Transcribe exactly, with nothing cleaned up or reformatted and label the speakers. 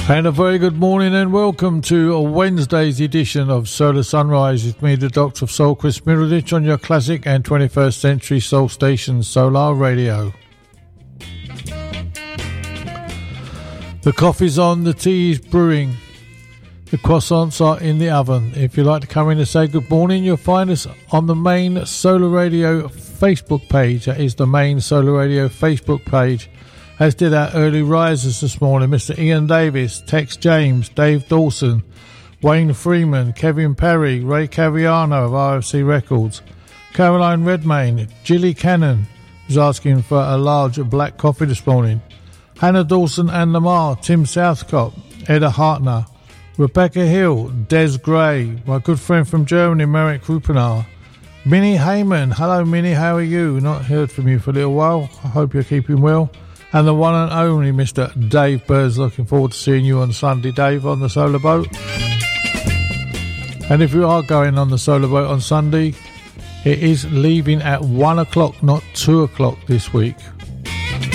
Speaker 1: And a very good morning and welcome to a Wednesday's edition of Solar Sunrise with me, the Doctor of Soul, Chris Middleditch, on your classic and twenty-first century soul station, Solar Radio. The coffee's on, the tea is brewing, the croissants are in the oven. If you'd like to come in and say good morning, you'll find us on the main Solar Radio Facebook page. That is the main Solar Radio Facebook page. As did our early risers this morning, Mister Ian Davis, Tex James, Dave Dawson, Wayne Freeman, Kevin Perry, Ray Caviano of R F C Records, Caroline Redmayne, Gilly Cannon, who's asking for a large black coffee this morning, Hannah Dawson and Lamar, Tim Southcott, Edda Hartner, Rebecca Hill, Des Gray, my good friend from Germany, Merrick Rupenar, Minnie Heyman. Hello Minnie, how are you? Not heard from you for a little while. I hope you're keeping well. And the one and only Mister Dave Burrs. Looking forward to seeing you on Sunday, Dave, on the solar boat. And if you are going on the solar boat on Sunday, it is leaving at one o'clock, not two o'clock this week.